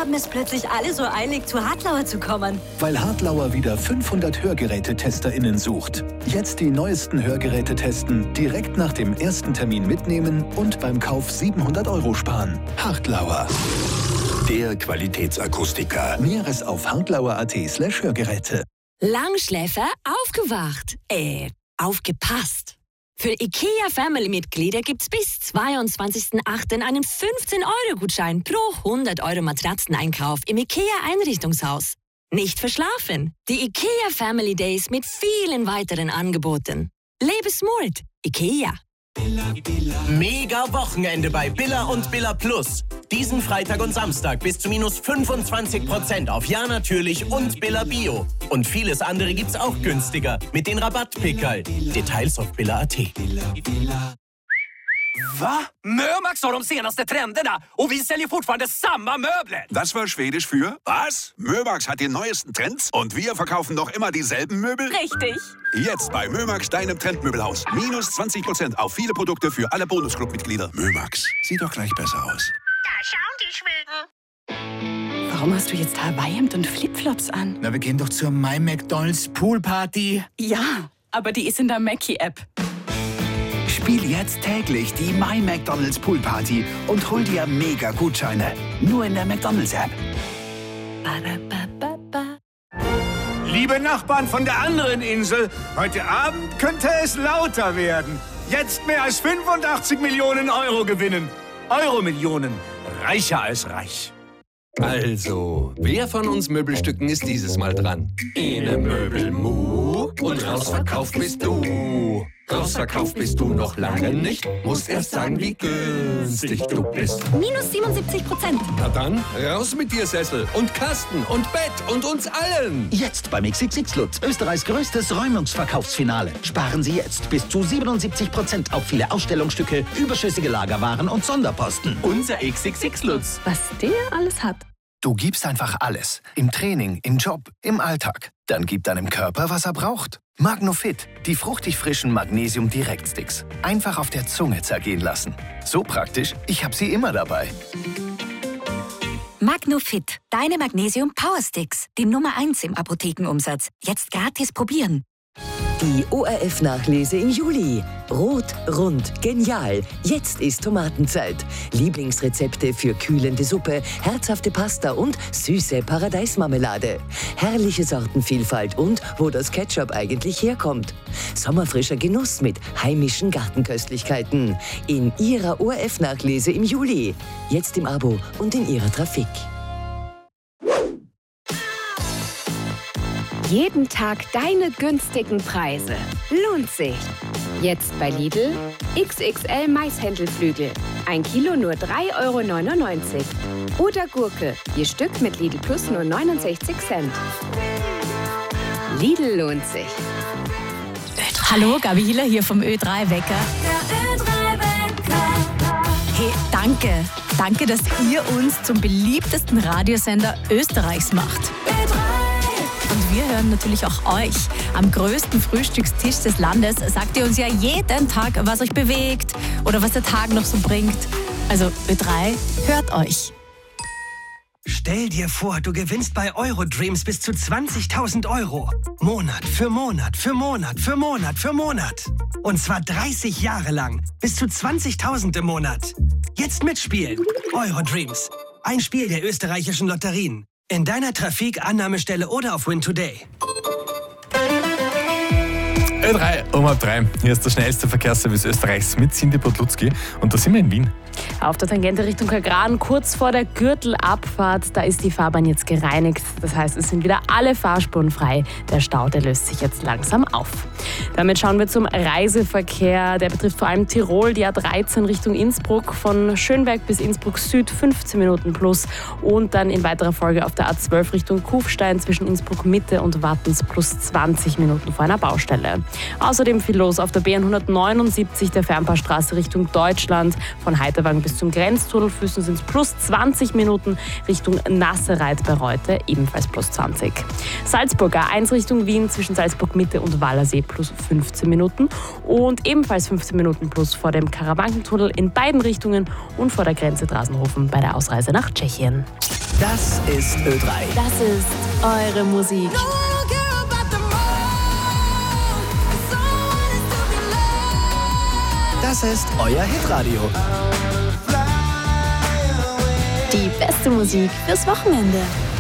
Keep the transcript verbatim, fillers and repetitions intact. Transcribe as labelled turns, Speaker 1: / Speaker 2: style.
Speaker 1: haben es plötzlich alle so eilig, zu Hartlauer zu kommen?
Speaker 2: Weil Hartlauer wieder fünfhundert HörgerätetestInnen sucht. Jetzt die neuesten Hörgeräte testen, direkt nach dem ersten Termin mitnehmen und beim Kauf siebenhundert Euro sparen. Hartlauer.
Speaker 3: Der Qualitätsakustiker.
Speaker 2: Näheres auf hartlauer.at slash Hörgeräte.
Speaker 1: Langschläfer aufgewacht. Äh, aufgepasst. Für IKEA-Family-Mitglieder gibt's bis zweiundzwanzigsten achten einen fünfzehn-Euro-Gutschein pro hundert Euro Matratzeneinkauf im IKEA-Einrichtungshaus. Nicht verschlafen. Die IKEA Family Days mit vielen weiteren Angeboten. Lebe smart. IKEA.
Speaker 4: Mega Wochenende bei Billa und Billa Plus. Diesen Freitag und Samstag bis zu minus fünfundzwanzig Prozent auf Ja natürlich und Billa Bio. Und vieles andere gibt's auch günstiger mit den Rabattpickerl. Details auf billa punkt at.
Speaker 5: Va? Mömax har de senaste trenderna och vi säljer fortfarande samma möbler.
Speaker 3: Das war Schwedisch für was? Mömax hat die neuesten Trends und wir verkaufen noch immer dieselben Möbel?
Speaker 1: Richtig.
Speaker 3: Jetzt bei Mömax, deinem Trendmöbelhaus. Minus zwanzig Prozent auf viele Produkte für alle Bonusclub-Mitglieder. Mömax, sieht doch gleich besser aus.
Speaker 6: Da schauen die Schweden.
Speaker 7: Warum hast du jetzt Hawaii-Hemd und Flipflops an?
Speaker 8: Na, wir gehen doch zur My McDonald's Poolparty.
Speaker 7: Ja, aber die ist in der Mackie-App.
Speaker 8: Spiel jetzt täglich die My McDonald's Poolparty und hol dir mega Gutscheine. Nur in der McDonald's-App.
Speaker 9: Liebe Nachbarn von der anderen Insel, heute Abend könnte es lauter werden. Jetzt mehr als fünfundachtzig Millionen Euro gewinnen. Euro-Millionen. Reicher als reich.
Speaker 10: Also, wer von uns Möbelstücken ist dieses Mal dran? Ene Möbelmu und rausverkauft bist du. Rausverkauft bist du noch lange nicht. Musst erst sagen, wie günstig du bist.
Speaker 1: Minus siebenundsiebzig Prozent.
Speaker 10: Na dann, raus mit dir, Sessel und Kasten und Bett und uns allen.
Speaker 11: Jetzt beim X X X Lutz, Österreichs größtes Räumungsverkaufsfinale. Sparen Sie jetzt bis zu siebenundsiebzig Prozent auf viele Ausstellungsstücke, überschüssige Lagerwaren und Sonderposten.
Speaker 5: Unser X X X Lutz.
Speaker 7: Was der alles hat.
Speaker 2: Du gibst einfach alles. Im Training, im Job, im Alltag. Dann gib deinem Körper, was er braucht. Magnofit, die fruchtig frischen Magnesium-Direktsticks. Einfach auf der Zunge zergehen lassen. So praktisch, ich habe sie immer dabei.
Speaker 1: Magnofit, deine Magnesium Power Sticks. Die Nummer eins im Apothekenumsatz. Jetzt gratis probieren.
Speaker 12: Die O R F-Nachlese im Juli. Rot, rund, genial. Jetzt ist Tomatenzeit. Lieblingsrezepte für kühlende Suppe, herzhafte Pasta und süße Paradeismarmelade. Herrliche Sortenvielfalt und wo das Ketchup eigentlich herkommt. Sommerfrischer Genuss mit heimischen Gartenköstlichkeiten. In Ihrer O R F-Nachlese im Juli. Jetzt im Abo und in Ihrer Trafik.
Speaker 13: Jeden Tag deine günstigen Preise. Lohnt sich. Jetzt bei Lidl X X L Maishändelflügel. Ein Kilo nur drei Euro neunundneunzig. Oder Gurke, je Stück mit Lidl Plus nur neunundsechzig Cent. Lidl lohnt sich.
Speaker 14: Hallo, Gabi Hiller hier vom Ö drei Wecker.
Speaker 1: Der Ö drei Wecker.
Speaker 14: Hey, danke. Danke, dass ihr uns zum beliebtesten Radiosender Österreichs macht.
Speaker 1: Ö drei.
Speaker 14: Und wir hören natürlich auch euch. Am größten Frühstückstisch des Landes sagt ihr uns ja jeden Tag, was euch bewegt oder was der Tag noch so bringt. Also Ö drei, hört euch.
Speaker 15: Stell dir vor, du gewinnst bei Eurodreams bis zu zwanzigtausend Euro. Monat für Monat für Monat für Monat für Monat. Und zwar dreißig Jahre lang. Bis zu zwanzigtausend im Monat. Jetzt mitspielen. Eurodreams. Ein Spiel der österreichischen Lotterien. In deiner Trafik, Annahmestelle oder auf Win Today.
Speaker 16: Ö drei um halb drei. Hier ist der schnellste Verkehrsservice Österreichs mit Cindy Podlutzki. Und da sind wir in Wien.
Speaker 17: Auf der Tangente Richtung Kagran, kurz vor der Gürtelabfahrt, da ist die Fahrbahn jetzt gereinigt. Das heißt, es sind wieder alle Fahrspuren frei. Der Stau, der löst sich jetzt langsam auf. Damit schauen wir zum Reiseverkehr. Der betrifft vor allem Tirol, die A dreizehn Richtung Innsbruck, von Schönberg bis Innsbruck Süd fünfzehn Minuten plus. Und dann in weiterer Folge auf der A zwölf Richtung Kufstein zwischen Innsbruck Mitte und Wattens plus zwanzig Minuten vor einer Baustelle. Außerdem viel los auf der B hundertneunundsiebzig, der Fernpaarstraße Richtung Deutschland. Von Heiterwagen bis zum Grenztunnel Füssen sind es plus zwanzig Minuten, Richtung Nassereit bei Reute ebenfalls plus zwanzig. Salzburg A eins Richtung Wien zwischen Salzburg Mitte und Wallersee plus fünfzehn Minuten und ebenfalls fünfzehn Minuten plus vor dem Karawankentunnel in beiden Richtungen und vor der Grenze Drasenhofen bei der Ausreise nach Tschechien.
Speaker 8: Das ist Ö drei.
Speaker 17: Das ist eure Musik.
Speaker 8: Das ist euer Hitradio.
Speaker 14: Die beste Musik fürs Wochenende.